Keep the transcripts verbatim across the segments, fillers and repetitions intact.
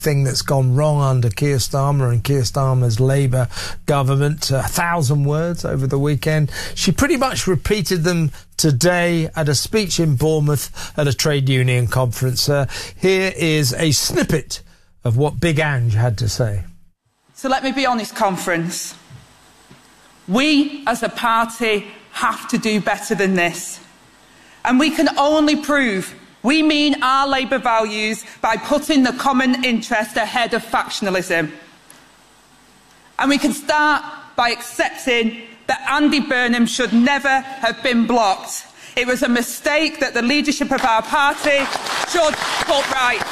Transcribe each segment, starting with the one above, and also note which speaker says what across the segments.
Speaker 1: thing that's gone wrong under Keir Starmer and Keir Starmer's Labour government. A thousand words over the weekend. She pretty much repeated them today at a speech in Bournemouth at a trade union conference. Uh, here is a snippet of what Big Ange had to say.
Speaker 2: So let me be honest, conference. We as a party have to do better than this. And we can only prove we mean our Labour values by putting the common interest ahead of factionalism. And we can start by accepting that Andy Burnham should never have been blocked. It was a mistake that the leadership of our party should put right.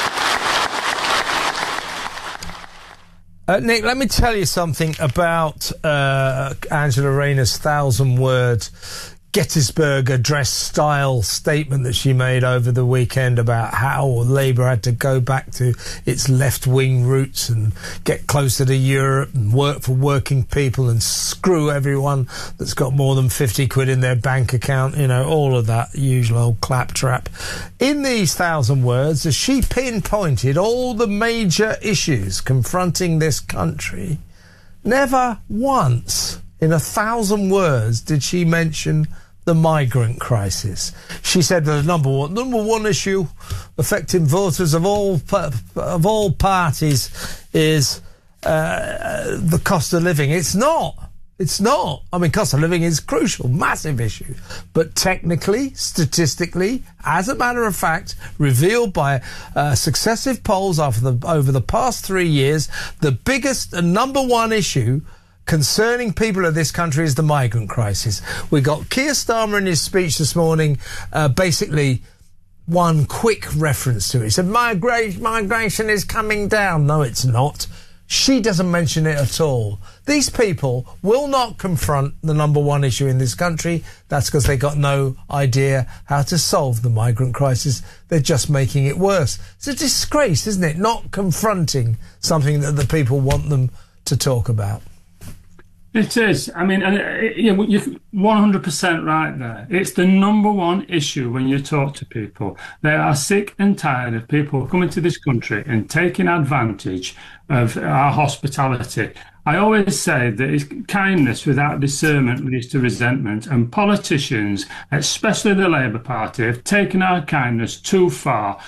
Speaker 1: Uh, Nick, let me tell you something about uh, Angela Rayner's thousand-word Gettysburg Address style statement that she made over the weekend about how Labour had to go back to its left-wing roots and get closer to Europe and work for working people and screw everyone that's got more than fifty quid in their bank account, you know, all of that usual old claptrap. In these thousand words, she pinpointed all the major issues confronting this country. Never once in a thousand words did she mention the migrant crisis. She said the number one number one issue affecting voters of all of all parties is uh, the cost of living. It's not. It's not. I mean, cost of living is crucial, massive issue. But technically, statistically, as a matter of fact, revealed by uh, successive polls over the, over the past three years, the biggest and number one issue concerning people of this country is the migrant crisis. We got Keir Starmer in his speech this morning, uh, basically one quick reference to it. He said, Migra- migration is coming down. No, it's not. She doesn't mention it at all. These people will not confront the number one issue in this country. That's because they got no idea how to solve the migrant crisis. They're just making it worse. It's a disgrace, isn't it? Not confronting something that the people want them to talk about.
Speaker 3: It is. I mean, and it, you know, you're one hundred percent right there. It's the number one issue when you talk to people. They are sick and tired of people coming to this country and taking advantage of our hospitality. I always say that it's kindness without discernment leads to resentment, and politicians, especially the Labour Party, have taken our kindness too far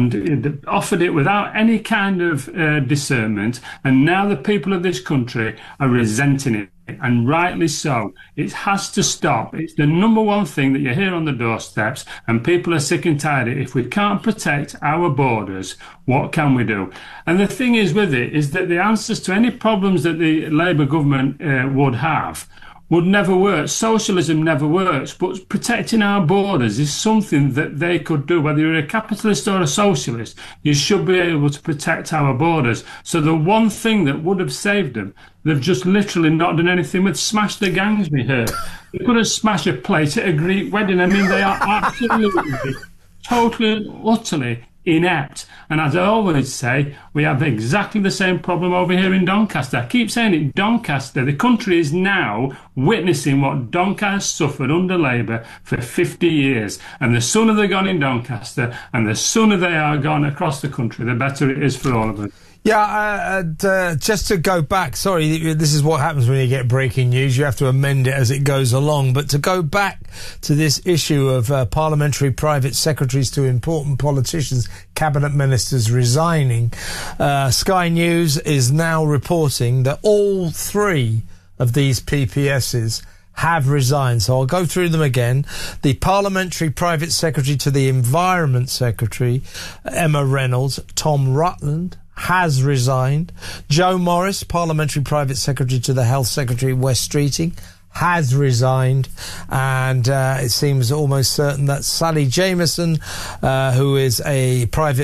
Speaker 3: and offered it without any kind of uh, discernment, and now the people of this country are resenting it. And rightly so. It has to stop. It's the number one thing that you hear on the doorsteps, and people are sick and tired of it. If we can't protect our borders, what can we do? And the thing is with it is that the answers to any problems that the Labour government uh, would have would never work. Socialism never works, but protecting our borders is something that they could do. Whether you're a capitalist or a socialist, you should be able to protect our borders. So the one thing that would have saved them, they've just literally not done anything with. Smash the gangs, we heard. They could have smashed a plate at a Greek wedding. I mean, they are absolutely, totally, utterly inept. And as I always say, we have exactly the same problem over here in Doncaster. I keep saying it, Doncaster. The country is now witnessing what Doncaster suffered under Labour for fifty years. And the sooner they're gone in Doncaster and the sooner they are gone across the country, the better it is for all of us.
Speaker 1: Yeah, uh, and, uh, just to go back, sorry, this is what happens when you get breaking news. You have to amend it as it goes along. But to go back to this issue of uh, parliamentary private secretaries to important politicians, cabinet ministers resigning, uh, Sky News is now reporting that all three of these P P Ss have resigned. So I'll go through them again. The Parliamentary Private Secretary to the Environment Secretary, Emma Reynolds, Tom Rutland, has resigned. Joe Morris, Parliamentary Private Secretary to the Health Secretary, Wes Streeting, has resigned. And uh, it seems almost certain that Sally Jamieson, uh, who is a private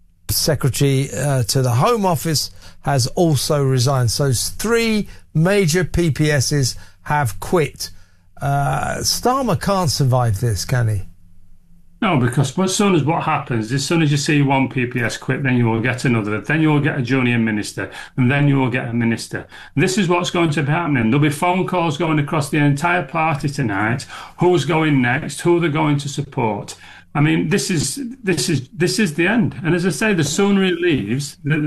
Speaker 1: secretary uh, to the Home Office, has also resigned. So three major P P Ss have quit. Uh, Starmer can't survive this, can he?
Speaker 3: No, because as soon as what happens, as soon as you see one P P S quit, then you will get another, then you will get a junior minister, and then you will get a minister. And this is what's going to be happening. There'll be phone calls going across the entire party tonight, who's going next, who they're going to support. I mean, this is this is this is the end. And as I say, the sooner he leaves, the,